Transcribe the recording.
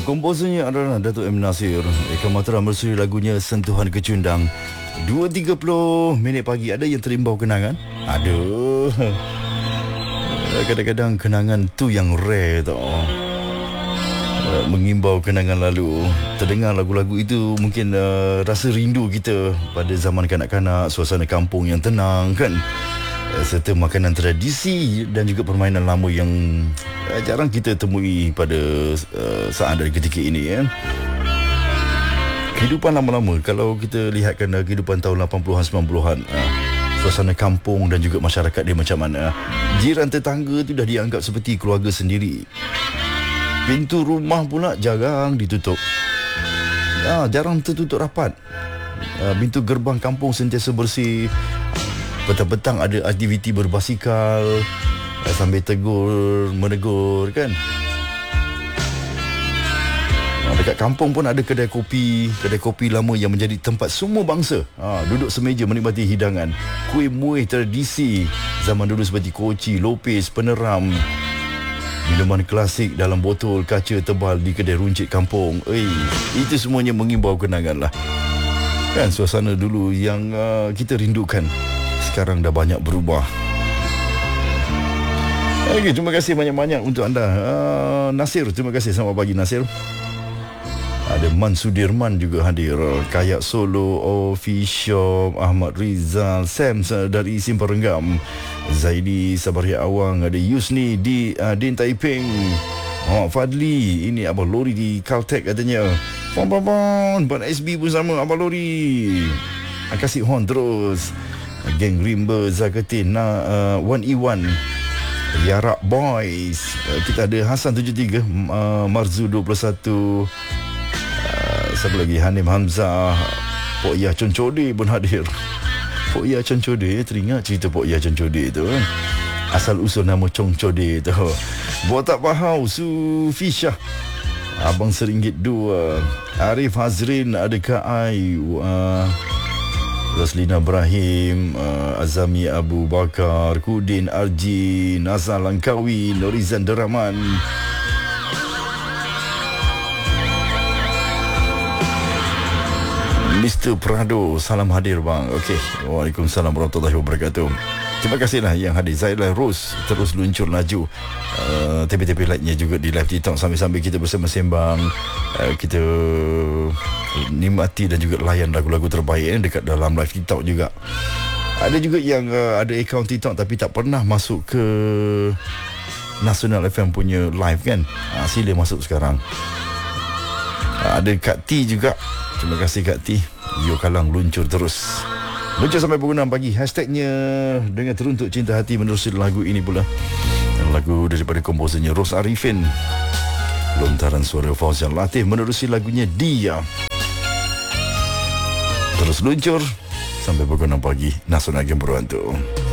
Komposernya adalah Datuk M. Nasir. Eka Matra bersuri lagunya Sentuhan Kecundang. 2.30 minit pagi. Ada yang terimbau kenangan? Aduh, kadang-kadang kenangan tu yang rare tau. Mengimbau kenangan lalu. Terdengar lagu-lagu itu mungkin rasa rindu kita pada zaman kanak-kanak, suasana kampung yang tenang kan, serta makanan tradisi dan juga permainan lama yang jarang kita temui pada saat dan ketika ini kan. Kehidupan lama-lama, kalau kita lihatkan kehidupan tahun 80-an 90-an, suasana kampung dan juga masyarakat dia macam mana. Jiran tetangga tu dah dianggap seperti keluarga sendiri. Pintu rumah pula jarang ditutup, jarang tertutup rapat. Pintu gerbang kampung sentiasa bersih. Petang-petang ada aktiviti berbasikal, sambil menegur kan. Dekat kampung pun ada kedai kopi lama yang menjadi tempat semua bangsa duduk semeja menikmati hidangan. Kuih muih tradisi zaman dulu seperti koci, lopis, peneram, minuman klasik dalam botol kaca tebal di kedai runcit kampung. Itu semuanya mengimbau kenangan lah kan. Suasana dulu yang kita rindukan sekarang dah banyak berubah. Okay, terima kasih banyak-banyak untuk anda, Nasir. Terima kasih. Selamat pagi, Nasir. Ada Man Sudirman juga hadir. Kayak Solo Official, Ahmad Rizal, Sam dari Simpang Renggam, Zaidi Sabaria Awang, ada Yusni di Din Taiping, Muhammad Fadli, ini Abang Lori di Caltech katanya. Ban SB pun sama Abang Lori. Kasih horn terus. Geng Rimba Zaketin, 1E1, Yarak Boys. Kita ada Hasan 73, Marzu 21, siapa lagi, Hanim Hamzah, Pok Yah Concode pun hadir. Pok Yah Concode, teringat cerita Pok Yah Concode tu kan. Asal usul nama Concode tu. Botak Pahau, Sufisha, Abang Seringgit 2, Arif Hazrin, ada Kak Ai, Roslina Ibrahim, Azami Abu Bakar, Kudin Arji, Nazal Langkawi, Norizan Deraman, Mr. Prado, salam hadir bang. Okey, Waalaikumsalam warahmatullahi wabarakatuh. Terima kasihlah yang hadir. Zailah Rose terus luncur laju. Tepi-tepi like-nya juga di live TikTok. Sambil-sambil kita bersama sembang, kita nikmati dan juga layan lagu-lagu terbaik dekat dalam live TikTok juga. Ada juga yang ada akaun TikTok tapi tak pernah masuk ke Nasional FM punya live kan. Sila masuk sekarang. Ada Kak T juga. Terima kasih Kak T. Yo Kalang luncur terus. Luncur sampai pukul 6 pagi. Hashtagnya dengan teruntuk cinta hati menerusi lagu ini pula. Lagu daripada komposernya Ros Arifin. Lontaran suara Fauzian Latif menerusi lagunya Dia. Terus luncur sampai pukul 6 pagi. Nasional Game Berwantu.